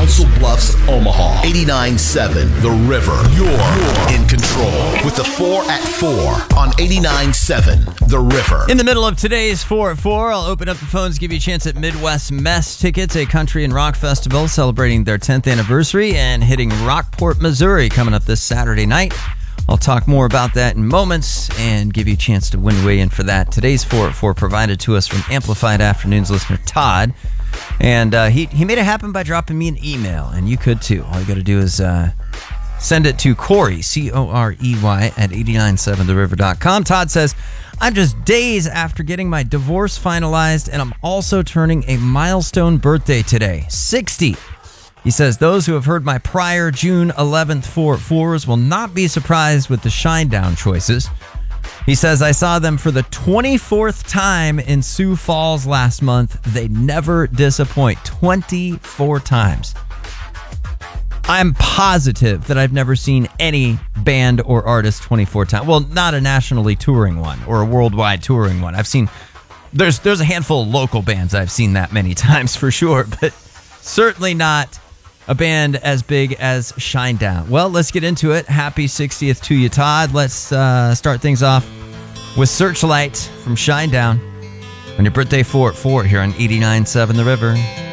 Council Bluffs, Omaha. 89.7 The River. You're in control with the 4 at 4 on 89.7 The River. In the middle of today's 4 at 4, I'll open up the phones, give you a chance at Midwest Mess Tickets, a country and rock festival celebrating their 10th anniversary and hitting Rockport, Missouri coming up this Saturday night. I'll talk more about that in moments and give you a chance to win way in for that. Today's 4 at 4 provided to us from Amplified Afternoons listener Todd. And he made it happen by dropping me an email, and you could too. All you got to do is send it to Corey, C-O-R-E-Y, at 897theriver.com. Todd says, I'm just days after getting my divorce finalized, and I'm also turning a milestone birthday today, 60. He says, those who have heard my prior June 11th 4 at 4s will not be surprised with the Shinedown choices. He says, I saw them for the 24th time in Sioux Falls last month. They never disappoint. 24 times. I'm positive that I've never seen any band or artist 24 times. Well, not a nationally touring one or a worldwide touring one. I've seen, there's a handful of local bands I've seen that many times for sure, but certainly not a band as big as Shinedown. Well, let's get into it. Happy 60th to you, Todd. Let's start things off with Searchlight from Shinedown on your birthday 4 at 4 here on 89.7 The River.